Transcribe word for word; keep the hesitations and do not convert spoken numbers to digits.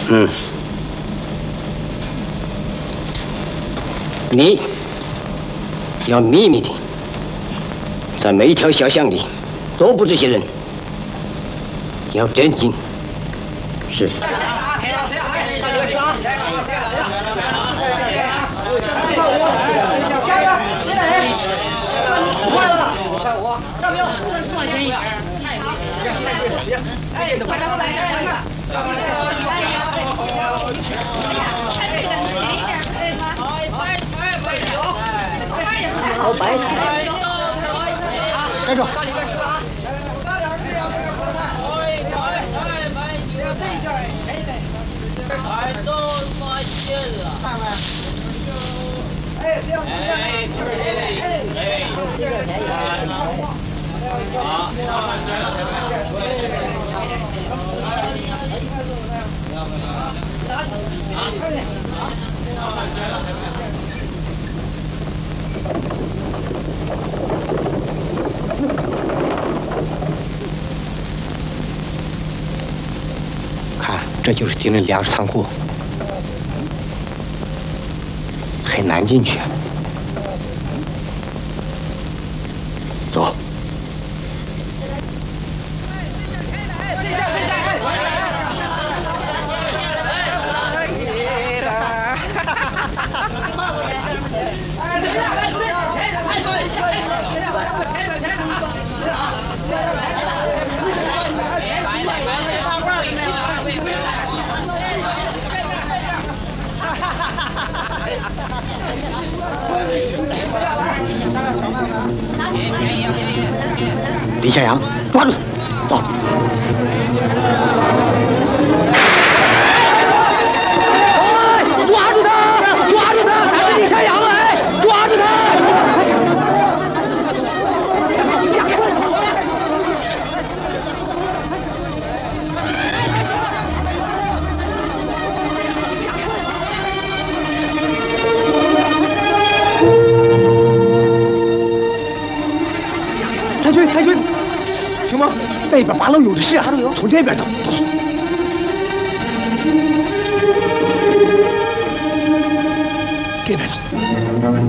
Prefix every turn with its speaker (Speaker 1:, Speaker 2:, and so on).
Speaker 1: 嗯，你要秘密的，在每一条小巷里都布这些人，要镇静。是。
Speaker 2: 好白菜，站住！
Speaker 1: 看，这就是敌人粮食仓库，很难进去。走。 李向阳，抓住他，走！哎，抓住他！抓住他！他是李向阳哎，抓住他！太君，太君，什么？那边八楼有的是啊，八楼有，从这边走，不是。这边走。